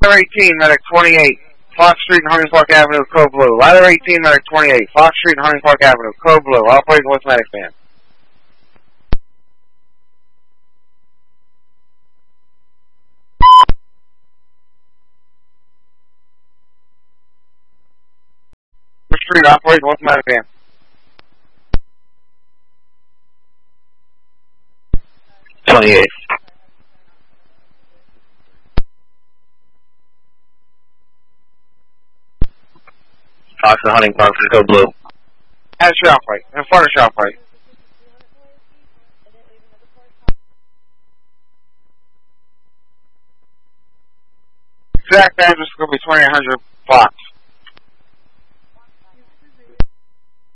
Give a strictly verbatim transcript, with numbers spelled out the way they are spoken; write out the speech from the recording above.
Ladder eighteen, medic twenty-eight, Fox Street and Hunting Park Avenue, Code Blue. Ladder eighteen, medic twenty-eight, Fox Street and Hunting Park Avenue, Code Blue. Operating with medic van. Street, operating with medic van. twenty-eight. Fox and Hunting Park, go blue. At ShopRite, in front of ShopRite. Exact address is going to be twenty-eight hundred Fox.